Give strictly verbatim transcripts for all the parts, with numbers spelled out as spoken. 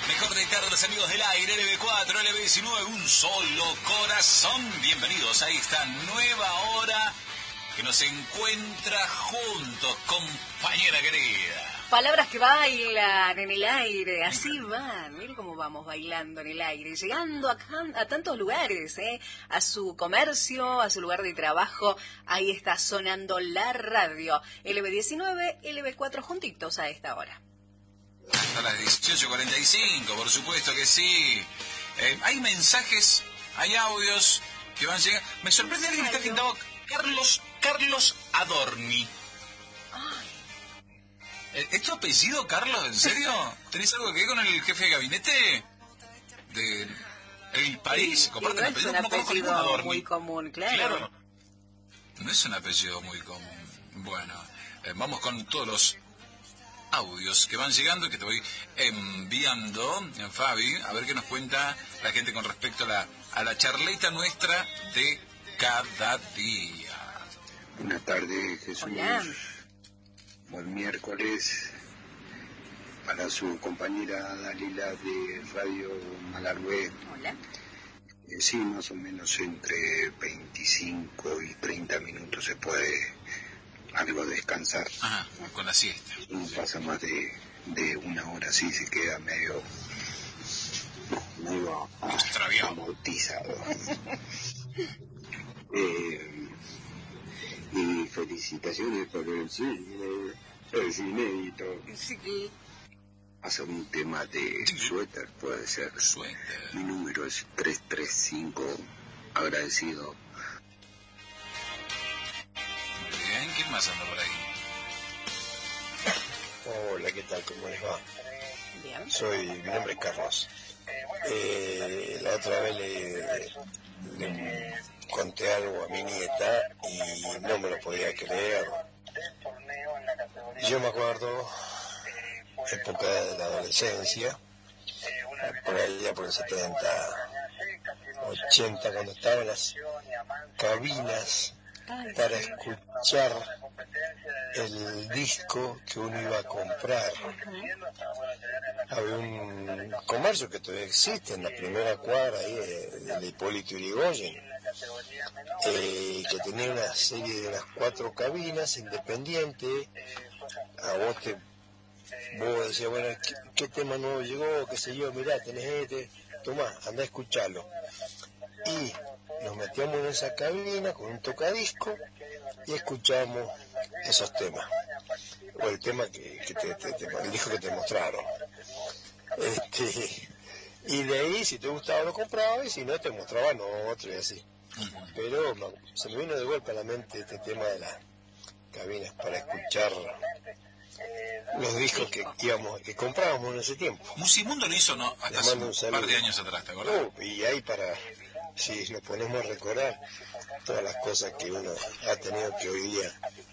Mejor de tardes, amigos del aire, L B cuatro, L B diecinueve, un solo corazón. Bienvenidos a esta nueva hora que nos encuentra juntos, compañera querida. Palabras que bailan en el aire, así van, miren cómo vamos bailando en el aire, llegando a, a tantos lugares, ¿eh? A su comercio, a su lugar de trabajo, ahí está sonando la radio, L B diecinueve, L B cuatro juntitos a esta hora. Hasta las dieciocho cuarenta y cinco, por supuesto que sí. Eh, hay mensajes, hay audios que van llegando. Me sorprende alguien que está pintado Carlos, Carlos Adorni. ¿Es tu apellido, Carlos? ¿En serio? ¿Tenés algo que ver con el jefe de gabinete de El País? Sí, no es un apellido muy común, claro. claro. No es un apellido muy común. Bueno, eh, vamos con todos los audios que van llegando y que te voy enviando, en Fabi, a ver qué nos cuenta la gente con respecto a la, a la charleta nuestra de cada día. Buenas tardes, Jesús. Hola. Buen miércoles para su compañera Dalila de Radio Malargüe. Hola. Eh, sí, más o menos entre veinticinco y treinta minutos se puede algo descansar. Ajá, con la siesta. No sí. Pasa más de, de una hora, sí, se queda medio, medio amortizado. eh, y felicitaciones por el cine, es inédito. Sí. Hace un tema de suéter, puede ser. Suéter. Mi número es tres tres cinco, agradecido. Muy bien, ¿quién más anda por ahí? Hola, ¿qué tal? ¿Cómo les va? Bien. Soy, mi nombre es Carlos. Eh, la otra vez le, le conté algo a mi nieta y no me lo podía creer. Yo me acuerdo, época de la adolescencia, por allá por el setenta, ochenta, cuando estaban las cabinas para escuchar el disco que uno iba a comprar. Había un comercio que todavía existe en la primera cuadra ahí de, de Hipólito Yrigoyen, eh, que tenía una serie de unas cuatro cabinas independientes. A vos te vos decías, bueno, ¿qué, qué tema nuevo llegó? Qué sé yo, mirá, tenés este, tomá, andá a escucharlo. Y nos metíamos en esa cabina con un tocadisco y escuchamos esos temas, o el tema que, que te, te, te, el disco que te mostraron. Este, y de ahí, si te gustaba lo comprabas, y si no, te mostraban otro y así. Pero se me vino de golpe a la mente este tema de las cabinas para escuchar los discos que íbamos, que comprábamos en ese tiempo. Musimundo lo hizo, ¿no? Hasta hace un, un par de años atrás, ¿te acordás? Uh, y ahí para, si nos ponemos a recordar todas las cosas que uno ha tenido que hoy día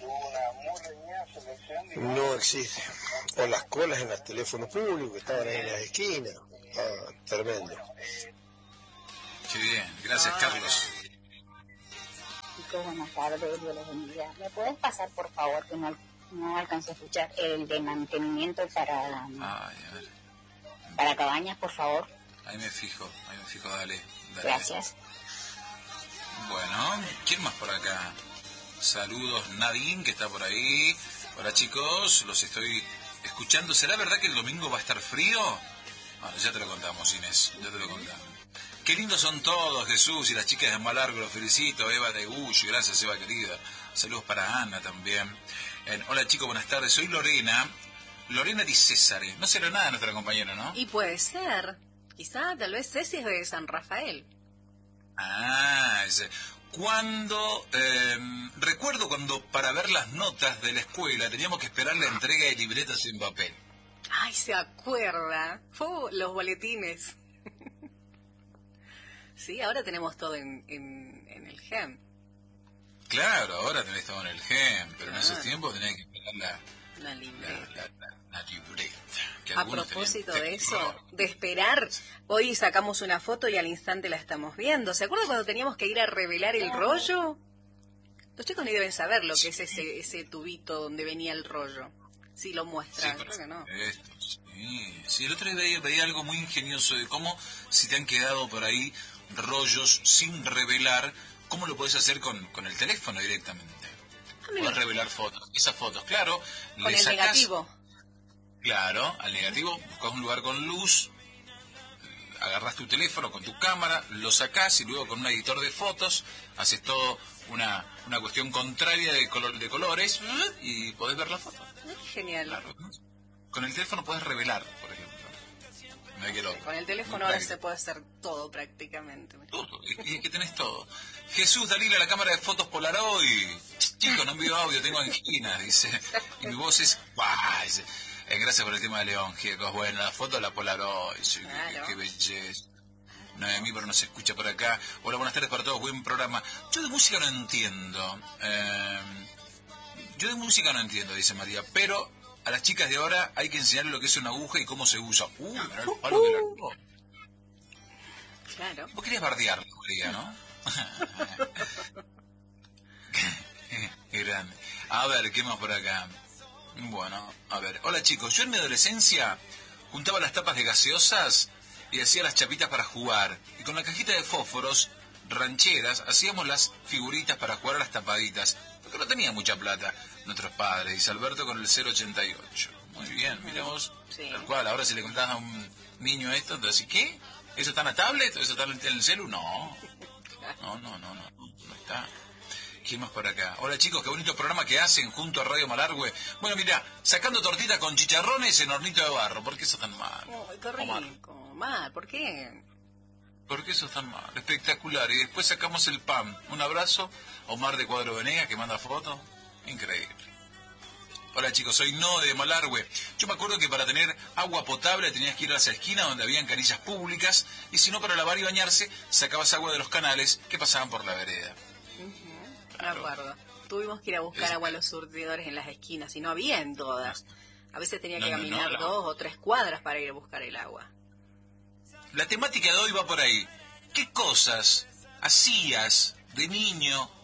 no existen. O las colas en los teléfonos públicos que estaban ahí en las esquinas. Ah, tremendo. Qué bien, gracias ah. Carlos. Chicos, buenas tardes, Dios los bendiga. ¿Me puedes pasar, por favor, que no, no alcancé a escuchar el de mantenimiento para, Ay, a ver. para Cabañas, por favor? Ahí me fijo, ahí me fijo, dale. dale. Gracias. Bueno, ¿quién más por acá? Saludos, Nadine, que está por ahí. Hola chicos, los estoy escuchando. ¿Será verdad que el domingo va a estar frío? Bueno, ya te lo contamos, Inés, ya te lo contamos. Qué lindos son todos, Jesús, y las chicas de Malargo, los felicito. Eva de Gullo, gracias Eva querida. Saludos para Ana también. Eh, hola chicos, buenas tardes, soy Lorena. Lorena Di Césare. No será nada nuestra compañera, ¿no? Y puede ser. Quizá, tal vez Ceci es de San Rafael. Ah, ese. Cuando, eh, recuerdo cuando para ver las notas de la escuela teníamos que esperar la entrega de libretas en papel. Ay, se acuerda. Uh, los boletines. Sí, ahora tenemos todo en, en, en el G E M. Claro, ahora tenés todo en el G E M, pero claro. En esos tiempos tenías que esperar la, la libreta. La, la, la, la libreta que a propósito de eso, de esperar, hoy sacamos una foto y al instante la estamos viendo. ¿Se acuerdan cuando teníamos que ir a revelar el rollo? Los chicos ni deben saber lo que es ese, ese tubito donde venía el rollo. si lo muestra. Sí, Creo que no. esto, sí. Sí, el otro día veía, veía algo muy ingenioso de cómo, si te han quedado por ahí rollos sin revelar, cómo lo podés hacer con, con el teléfono directamente. Ah, mira. Podés revelar fotos. Esas fotos, claro. Con le el sacás, negativo. Claro, al negativo, buscás un lugar con luz, agarrás tu teléfono con tu cámara, lo sacás y luego con un editor de fotos haces todo una, una cuestión contraria de, color, de colores y podés ver la foto. Genial. Claro. Con el teléfono podés revelar, por ejemplo. Mira qué loco. Con el teléfono Muy ahora práctico. se puede hacer todo prácticamente. Todo, y, y que tenés todo. Jesús, Dalila, la cámara de fotos Polaroid. Chico, no envío audio, tengo angina, dice. Y mi voz es... ¡Guau! Dice, eh, gracias por el tema de León, chicos. Bueno, la foto de la Polaroid. Sí, Claro. qué, qué belleza. No, a mí, pero no se escucha por acá. Hola, buenas tardes para todos, buen programa. Yo de música no entiendo. Eh, yo de música no entiendo, dice María, pero a las chicas de ahora hay que enseñarles lo que es una aguja y cómo se usa. Uh, mirá el palo que largó. Claro. Vos querías bardearlo, María, ¿no? Qué grande. A ver, ¿qué más por acá? Bueno, a ver. Hola chicos, yo en mi adolescencia juntaba las tapas de gaseosas y hacía las chapitas para jugar. Y con la cajita de fósforos rancheras hacíamos las figuritas para jugar a las tapaditas. Porque no tenía mucha plata nuestros padres. Dice Alberto con el cero ochenta y ocho. Muy bien, mira vos. Sí. Tal cual, ahora si le contás a un niño esto, entonces, ¿qué? ¿Eso está en la tablet? ¿Eso está en el celu? No. No, no, no, no, no está. ¿Quién más por acá? Hola chicos, qué bonito programa que hacen junto a Radio Malargüe. Bueno, mira, sacando tortitas con chicharrones en hornito de barro. ¿Por qué eso tan mal? Ay, qué Omar, rico. Mal, ¿por qué? ¿por qué eso tan mal? Espectacular. Y después sacamos el pan. Un abrazo. Omar de Cuadro Venegas que manda foto. Increíble. Hola chicos, soy No de Malargüe. Yo me acuerdo que para tener agua potable tenías que ir a las esquinas donde habían canillas públicas y si no para lavar y bañarse sacabas agua de los canales que pasaban por la vereda. Me Claro. acuerdo. Tuvimos que ir a buscar Es- agua a los surtidores en las esquinas y no había en todas. A veces tenía que No, no, no, caminar la- dos o tres cuadras para ir a buscar el agua. La temática de hoy va por ahí. ¿Qué cosas hacías de niño